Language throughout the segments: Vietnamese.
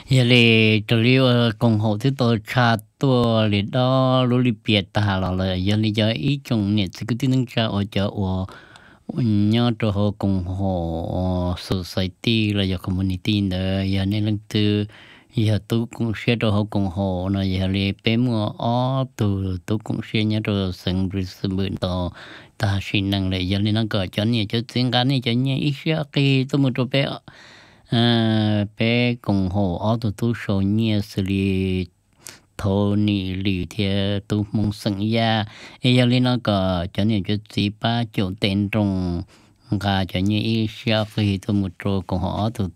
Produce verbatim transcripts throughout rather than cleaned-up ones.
giờ thì tôi liu công hộ thứ tôi cha tôi liệt đó lúc liệt biệt ta là là giờ lý do ý chung nhiệt sự cái tiếng cha ở chỗ ở nhớ cho họ công hộ society là giờ community nữa giờ nên lần thứ giờ tôi cũng sẽ cho họ công hộ nó giờ thì bé mua ó từ tôi cũng sẽ nhớ cho sinh viên sinh viên to ta xin năng lại giờ nên nó có cho nhiều cho tiếng cái này cho nhiều ít cái tôi muốn cho bé à bé cùng hồ ở tụ tu số nhiều xử lý thô nị lì thì tu mong sinh ya ấy giờ lên nó có cho nên cho chỉ ba chỗ tên trong cả cho như ý xia khi tu một chỗ cùng họ tụ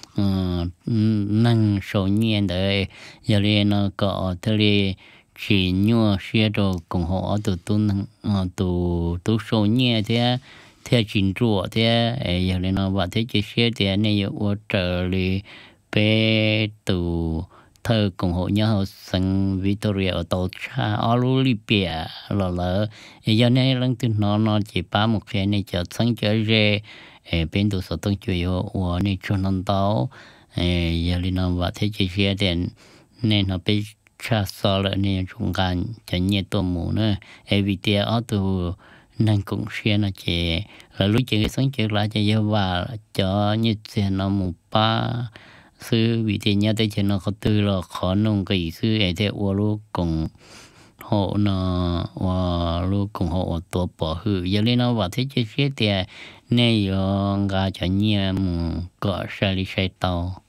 năng số nhiều đấy giờ lên nó có thế chỉ nhua xia đồ cùng họ tụ tu năng tụ tu số nhiều thế theo chính chủ thế ấy giờ này nó bảo thế chỉ xe thì này giờ ở trở lại về từ thơ cùng hội nhau họ sang Victoria ở tổ cha ở Libya là là ấy giờ này lần thứ nó nó chỉ ba một cái này cho sang trở về ấy bên từ sở tổng chủ yếu ở này cho nó tao ấy giờ này nó bảo thế chỉ xe thì nên nó bị cha sợ lại nên chúngกันจะเนี่ยตัวหมูเนอะไอ้วิเดียเอาตัว nên cũng xe nó chỉ là lúc chơi cái sống chơi lại cho yêu và cho như thế nó một ba sư vì thế nhớ tới chuyện nó có tư là khó nông cái sư ấy thế ô lúc cùng hộ nó và lúc cùng hộ tổ bỏ hư giờ lên nó vào thế chơi xe thì này giờ gà cho nhiều có sai đi sai tàu